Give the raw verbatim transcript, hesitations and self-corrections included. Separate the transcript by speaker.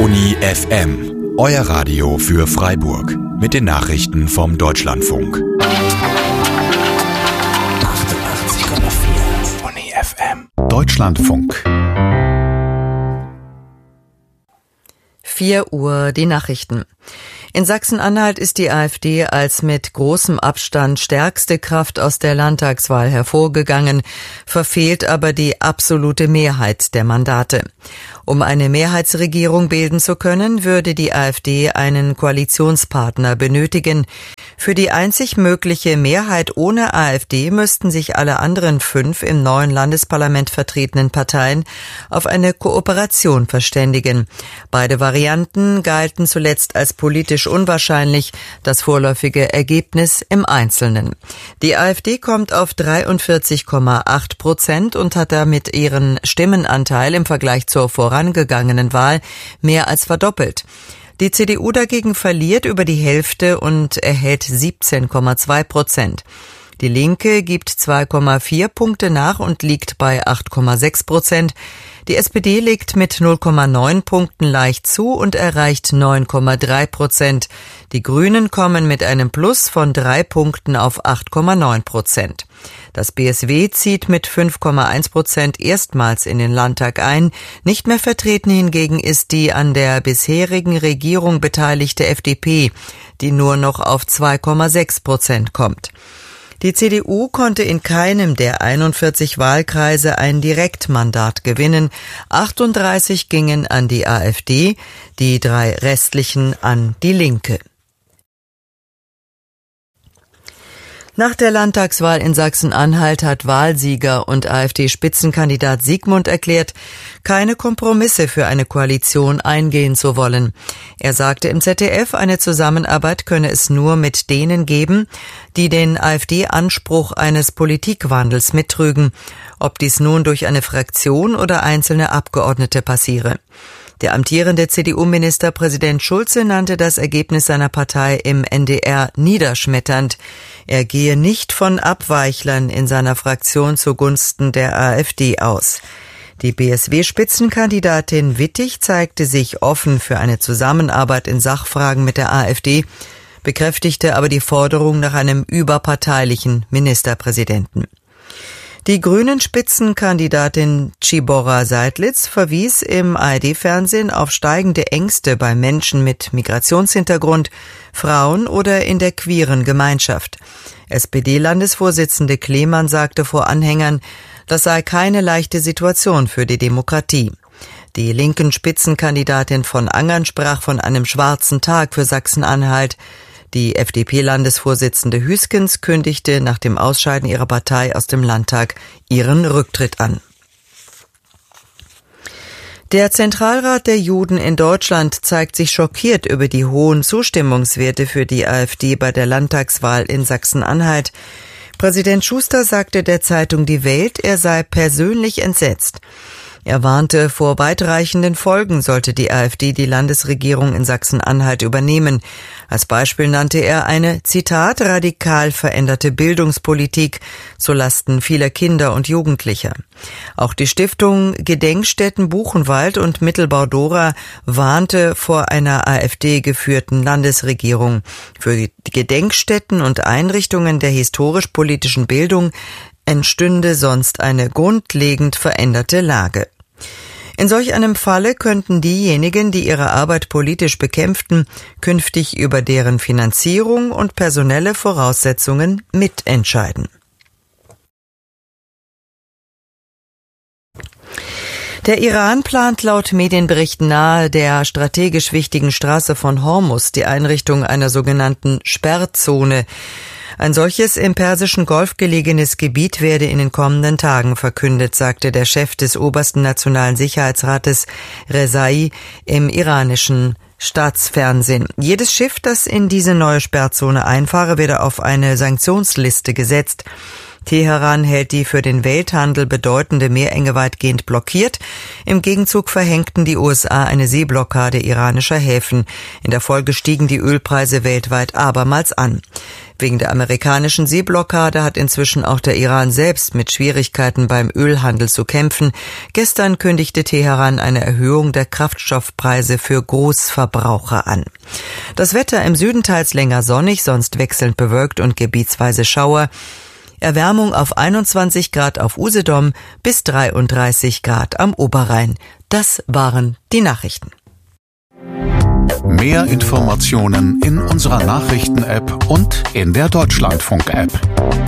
Speaker 1: Uni F M, euer Radio für Freiburg. Mit den Nachrichten vom Deutschlandfunk. achtundachtzig Komma vier Uni F M. Deutschlandfunk.
Speaker 2: vier Uhr die Nachrichten. In Sachsen-Anhalt ist die AfD als mit großem Abstand stärkste Kraft aus der Landtagswahl hervorgegangen, verfehlt aber die absolute Mehrheit der Mandate. Um eine Mehrheitsregierung bilden zu können, würde die AfD einen Koalitionspartner benötigen. Für die einzig mögliche Mehrheit ohne AfD müssten sich alle anderen fünf im neuen Landesparlament vertretenen Parteien auf eine Kooperation verständigen. Beide Varianten galten zuletzt als politisch unwahrscheinlich, das vorläufige Ergebnis im Einzelnen. Die AfD kommt auf dreiundvierzig Komma acht Prozent und hat damit ihren Stimmenanteil im Vergleich zur vorangegangenen Wahl mehr als verdoppelt. Die C D U dagegen verliert über die Hälfte und erhält siebzehn Komma zwei Prozent. Die Linke gibt zwei Komma vier Punkte nach und liegt bei acht Komma sechs Prozent. Die S P D legt mit null Komma neun Punkten leicht zu und erreicht neun Komma drei Prozent. Die Grünen kommen mit einem Plus von drei Punkten auf acht Komma neun Prozent. Das B S W zieht mit fünf Komma eins Prozent erstmals in den Landtag ein. Nicht mehr vertreten hingegen ist die an der bisherigen Regierung beteiligte F D P, die nur noch auf zwei Komma sechs Prozent kommt. Die C D U konnte in keinem der einundvierzig Wahlkreise ein Direktmandat gewinnen. achtunddreißig gingen an die AfD, die drei restlichen an die Linke. Nach der Landtagswahl in Sachsen-Anhalt hat Wahlsieger und AfD-Spitzenkandidat Siegmund erklärt, keine Kompromisse für eine Koalition eingehen zu wollen. Er sagte im Z D F, eine Zusammenarbeit könne es nur mit denen geben, die den AfD-Anspruch eines Politikwandels mittrügen, ob dies nun durch eine Fraktion oder einzelne Abgeordnete passiere. Der amtierende C D U-Ministerpräsident Schulze nannte das Ergebnis seiner Partei im N D R niederschmetternd. Er gehe nicht von Abweichlern in seiner Fraktion zugunsten der AfD aus. Die B S W-Spitzenkandidatin Wittig zeigte sich offen für eine Zusammenarbeit in Sachfragen mit der AfD, bekräftigte aber die Forderung nach einem überparteilichen Ministerpräsidenten. Die Grünen-Spitzenkandidatin Tschibora Seidlitz verwies im A R D-Fernsehen auf steigende Ängste bei Menschen mit Migrationshintergrund, Frauen oder in der queeren Gemeinschaft. S P D-Landesvorsitzende Klemann sagte vor Anhängern, das sei keine leichte Situation für die Demokratie. Die linken Spitzenkandidatin von Angern sprach von einem schwarzen Tag für Sachsen-Anhalt. Die F D P-Landesvorsitzende Hüskens kündigte nach dem Ausscheiden ihrer Partei aus dem Landtag ihren Rücktritt an. Der Zentralrat der Juden in Deutschland zeigt sich schockiert über die hohen Zustimmungswerte für die AfD bei der Landtagswahl in Sachsen-Anhalt. Präsident Schuster sagte der Zeitung Die Welt, er sei persönlich entsetzt. Er warnte vor weitreichenden Folgen, sollte die AfD die Landesregierung in Sachsen-Anhalt übernehmen. Als Beispiel nannte er eine, Zitat, radikal veränderte Bildungspolitik zulasten vieler Kinder und Jugendlicher. Auch die Stiftung Gedenkstätten Buchenwald und Mittelbau-Dora warnte vor einer AfD-geführten Landesregierung. Für die Gedenkstätten und Einrichtungen der historisch-politischen Bildung entstünde sonst eine grundlegend veränderte Lage. In solch einem Falle könnten diejenigen, die ihre Arbeit politisch bekämpften, künftig über deren Finanzierung und personelle Voraussetzungen mitentscheiden. Der Iran plant laut Medienberichten nahe der strategisch wichtigen Straße von Hormuz die Einrichtung einer sogenannten Sperrzone. Ein solches im Persischen Golf gelegenes Gebiet werde in den kommenden Tagen verkündet, sagte der Chef des obersten Nationalen Sicherheitsrates Rezai im iranischen Staatsfernsehen. Jedes Schiff, das in diese neue Sperrzone einfahre, werde auf eine Sanktionsliste gesetzt. Teheran hält die für den Welthandel bedeutende Meerenge weitgehend blockiert. Im Gegenzug verhängten die U S A eine Seeblockade iranischer Häfen. In der Folge stiegen die Ölpreise weltweit abermals an. Wegen der amerikanischen Seeblockade hat inzwischen auch der Iran selbst mit Schwierigkeiten beim Ölhandel zu kämpfen. Gestern kündigte Teheran eine Erhöhung der Kraftstoffpreise für Großverbraucher an. Das Wetter im Süden teils länger sonnig, sonst wechselnd bewölkt und gebietsweise Schauer. Erwärmung auf einundzwanzig Grad auf Usedom bis dreiunddreißig Grad am Oberrhein. Das waren die Nachrichten.
Speaker 3: Mehr Informationen in unserer Nachrichten-App und in der Deutschlandfunk-App.